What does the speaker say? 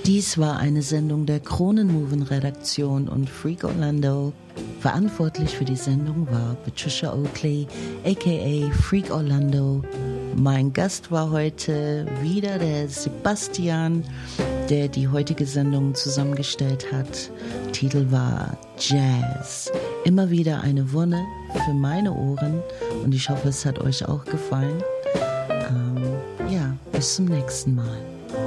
Dies war eine Sendung der Kronenmoven-Redaktion und Freak Orlando. Verantwortlich für die Sendung war Patricia Oakley, aka Freak Orlando. Mein Gast war heute wieder der Sebastian, der die heutige Sendung zusammengestellt hat. Titel war Jazz. Immer wieder eine Wonne für meine Ohren und ich hoffe, es hat euch auch gefallen. Bis zum nächsten Mal.